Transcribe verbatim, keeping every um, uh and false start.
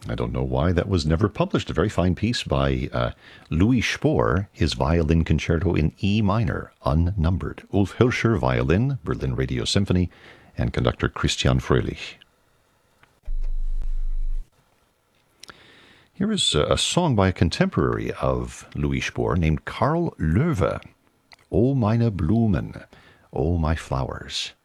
I don't know why that was never published. A very fine piece by uh, Louis Spohr, his violin concerto in E minor, unnumbered. Ulf Hilscher, violin, Berlin Radio Symphony, and conductor Christian Fröhlich. Here is a song by a contemporary of Louis Spohr named Karl Löwe, O meine Blumen, O my flowers.